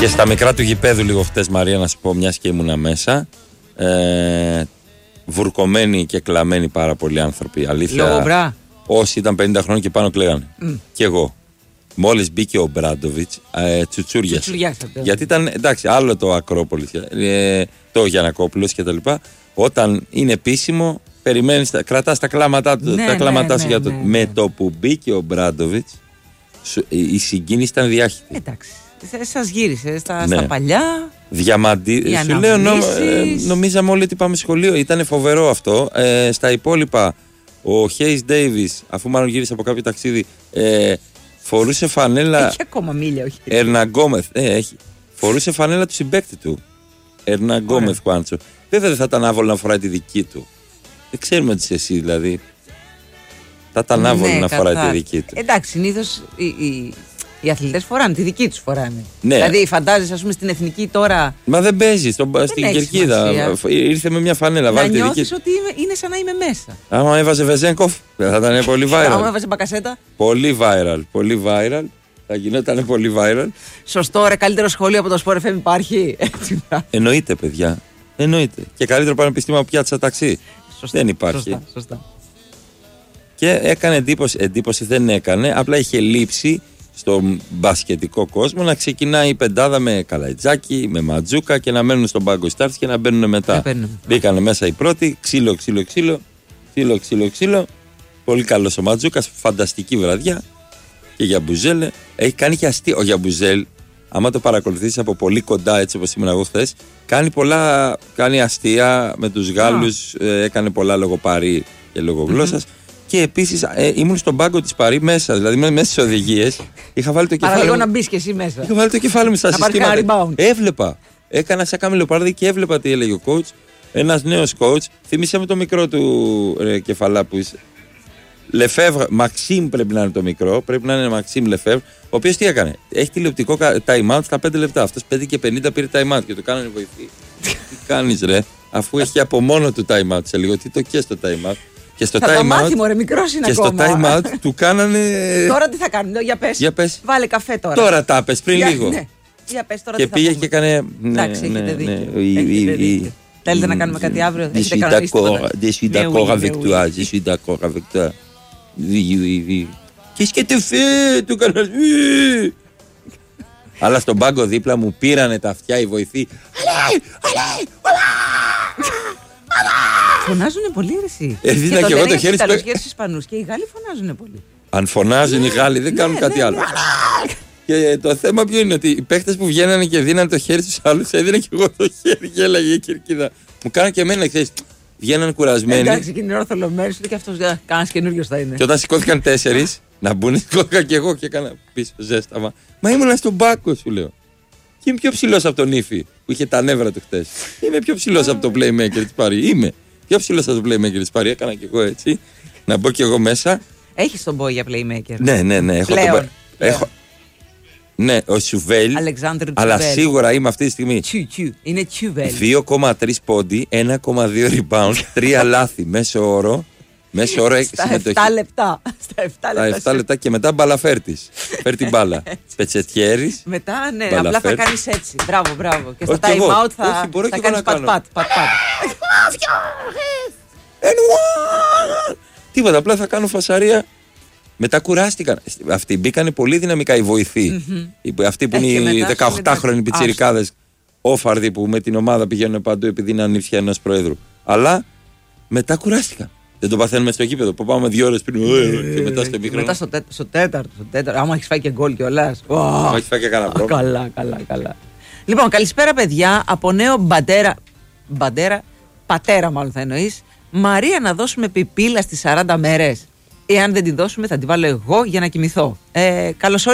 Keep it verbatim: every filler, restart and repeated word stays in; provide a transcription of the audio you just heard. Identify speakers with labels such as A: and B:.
A: Και στα μικρά του γηπέδου λίγο χτες, Μαρία, να σου πω, μιας και ήμουνα μέσα. Ε, βουρκωμένοι και κλαμμένοι πάρα πολλοί άνθρωποι. Αλήθεια.
B: Λόγω
A: όσοι ήταν πενήντα χρόνων και πάνω κλαίγανε. Mm. Και εγώ. Μόλις μπήκε ο Μπράντοβιτς, ε, τσουτσούριασε. Γιατί ήταν, εντάξει, άλλο το Ακρόπολης, ε, το Γιαννακόπουλος κτλ. Όταν είναι επίσημο, περιμένεις, κρατάς τα κλάματά, ναι, τα κλάματά ναι, σου ναι, για το. Ναι, ναι. Με το που μπήκε ο Μπράντοβιτς, η συγκίνηση ήταν διάχυτη.
B: Εντάξει. Σας γύρισε στα, ναι. στα παλιά.
A: Διαμαντή. Σου λέω, νο, ε, νομίζαμε όλοι ότι πάμε σχολείο. Ήταν φοβερό αυτό. Ε, στα υπόλοιπα, ο Χέις Ντέιβις, αφού μάλλον γύρισε από κάποιο ταξίδι, ε, φορούσε φανέλα.
B: Έχει ακόμα μίλια, όχι.
A: Ερναγκόμεθ. Ε, έχει. Φορούσε φανέλα του συμπαίκτη του. Ερναγκόμεθ, Κουάντσο. Βέβαια δεν θα ήταν άβολο να φοράει τη δική του. Δεν ξέρουμε τι είσαι εσύ δηλαδή. Θα ήταν άβολο ναι, να κατά... φοράει τη δική του.
B: Εντάξει, συνήθως οι, οι, οι αθλητές φοράνε, τη δική τους φοράνε. Ναι. Δηλαδή φαντάζεσαι, ας πούμε, στην εθνική τώρα.
A: Μα δεν παίζει, στο, δεν στην κερκίδα. Ήρθε με μια φανέλα.
B: Να νιώθεις ότι είναι, είναι σαν να είμαι μέσα.
A: Άμα έβαζε Βεζένκοφ, θα ήταν πολύ viral.
B: Άμα έβαζε Μπακασέτα.
A: Πολύ viral, πολύ viral. Θα γινόταν πολύ viral.
B: Σωστό, ρε, καλύτερο σχολείο από το Sport εφ εμ υπάρχει.
A: Εννοείται, παιδιά. Εννοείται. Και καλύτερο πανεπιστήμιο από πιάτσα ταξί. Σωστά, δεν υπάρχει.
B: Σωστά, σωστά.
A: Και έκανε εντύπωση, εντύπωση δεν έκανε, απλά είχε λείψει στον μπασκετικό κόσμο να ξεκινάει η πεντάδα με Καλαϊτζάκη, με Ματζούκα και να μένουν στον πάγκο Stars και να μπαίνουν μετά. Μπήκανε μέσα οι πρώτοι, ξύλο, ξύλο, ξύλο, ξύλο, ξύλο, ξύλο. Πολύ καλός ο Ματζούκας, φανταστική βραδιά. Και για Μπουζέλ, έχει κάνει και αστείο. Ο Γιαμπουζέλ, άμα το παρακολουθήσεις από πολύ κοντά, έτσι όπως ήμουν εγώ χθες, κάνει πολλά, κάνει αστεία με τους Γάλλους, yeah. ε, έκανε πολλά λόγω Παρί και λόγω γλώσσας. Mm-hmm. Και επίσης ε, ήμουν στον πάγκο της Παρί μέσα, δηλαδή μέσα στις οδηγίες. Είχα βάλει το κεφάλι.
B: Παραλίγο να μπεις και εσύ μέσα.
A: Είχα βάλει το κεφάλι μου στα συστήματα. Έβλεπα. Έκανα σαν καμιλοπάρδι και έβλεπα τι έλεγε ο coach. Ένας νέος coach. Θύμισε με το μικρό του ε, κεφαλά που είσαι. Λεφεύρ, Μαξίμ πρέπει να είναι το μικρό. Πρέπει να είναι Μαξίμ Λεφεύρ. Ο οποίος τι έκανε. Έχει τηλεοπτικό time out στα πέντε λεπτά. Αυτός πέντε και πενήντα πήρε time out και το κάνανε βοηθή. Τι κάνεις, ρε, αφού έχει από μόνο του time out σε λίγο. Τι το και στο time out. Και στο
B: θα
A: time
B: το
A: out,
B: μάθει, μωρέ, μικρός είναι
A: και
B: ακόμα.
A: στο time out του κάνανε.
B: Τώρα τι θα κάνουν, για πες.
A: Για πες.
B: Βάλε καφέ τώρα.
A: Τώρα τα πες πριν
B: για,
A: λίγο.
B: Ναι. Για πες τώρα.
A: Και πήγε και έκανε.
B: Εντάξει, έχετε δίκιο. Θέλετε να κάνουμε κάτι αύριο.
A: Δεν suis d'accord avec toi. Je suis d'accord avec toi. Qu'est-ce que tu fais, του έκανας. Αλλά στον πάγκο δίπλα μου πήρανε τα αυτιά οι βοηθοί. Αλέ, αλέ,
B: φωνάζουνε πολύ, ρε εσύ.
A: Έδινα και εγώ το χέρι
B: στους Ισπανούς και οι Γάλλοι φωνάζουνε πολύ.
A: Αν φωνάζουν οι Γάλλοι δεν κάνουν κάτι άλλο. Και το θέμα ποιο είναι, ότι οι παίχτες που βγαίνανε και δίνανε το χέρι στους άλλους, έδινα και εγώ το χέρι και έλεγε η κερκίδα. Μου κάνανε και εμένα, ξέρεις, βγαίνανε κουρασμένοι.
B: Εντάξει, και είναι ώρα θολωμένος, και αυτός κανένας καινούριος θα είναι.
A: Και όταν σηκώθηκαν τέσσερις να μπουν, σηκώθηκα και εγώ και έκανα πίσω ζέσταμα. Μα ήμουνα στον πάκο, σου λέω. Και είμαι πιο ψηλός από τον Ήφη που είχε τα νεύρα του χτες. Είμαι πιο ψηλός από το playmaker της Παρί. Είμαι πιο ψηλός από το playmaker της Παρί. Έκανα και εγώ έτσι. Να μπω και εγώ μέσα.
B: Έχεις τον boy για playmaker.
A: Ναι, ναι, ναι. Έχω
B: πλέον.
A: τον... Έχω... Ναι, ο Σουβέλ. Αλλά σίγουρα είμαι αυτή τη στιγμή.
B: Τσου, τσου. Είναι Τσουβέλ.
A: δύο κόμμα τρία πόντι, ένα κόμμα δύο rebound, τρία λάθη. Μέσο όρο. Μέσο όρο έχει συμμετοχή.
B: Στα επτά λεπτά. Στα επτά λεπτά.
A: Στα επτά λεπτά και μετά μπάλα φέρτης. Φέρ την μπάλα. Πετσετιέρης.
B: Μετά, ναι, απλά θα κάνεις έτσι. Μπράβο, μπράβο. Και στο time out θα, θα κάνεις πατ-πατ.
A: Τίποτα, απλά θα κάνω φασαρία. Μετά κουράστηκαν. Αυτοί μπήκανε πολύ δυναμικά οι βοηθοί. Mm-hmm. Αυτοί που είναι οι δεκαοκτάχρονοι πιτσιρικάδες, όφαρδοι που με την ομάδα πηγαίνουν παντού επειδή είναι ανήψια ενός προέδρου. Αλλά μετά κουράστηκαν. Δεν το παθαίνουμε στο γήπεδο που πάμε δύο ώρες πριν και μετά στο μικρό.
B: Μετά στο, τέ, στο τέταρτο, στο τέταρτο. Άμα έχεις φάει και γκολ κιόλας.
A: Άμα έχεις φάει και κανένα πρόβλημα.
B: Καλά, καλά, καλά. Λοιπόν, καλησπέρα παιδιά. Από νέο μπαντέρα. Μπαντέρα. Πατέρα, μάλλον θα εννοείς. Μαρία, να δώσουμε πιπίλα στις σαράντα μέρες. Εάν δεν τη δώσουμε, θα τη βάλω εγώ για να κοιμηθώ. Ε, καλώς